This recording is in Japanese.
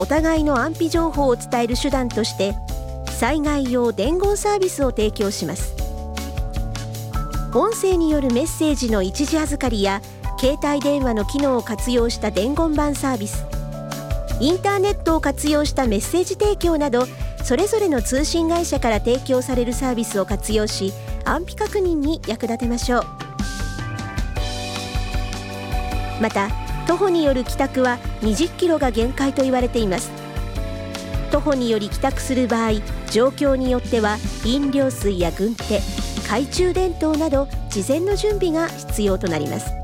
お互いの安否情報を伝える手段として災害用伝言サービスを提供します。音声によるメッセージの一時預かりや携帯電話の機能を活用した伝言板サービス、インターネットを活用したメッセージ提供など、それぞれの通信会社から提供されるサービスを活用し、安否確認に役立てましょう。また、徒歩による帰宅は20キロが限界と言われています。徒歩により帰宅する場合、状況によっては飲料水や軍手、懐中電灯など事前の準備が必要となります。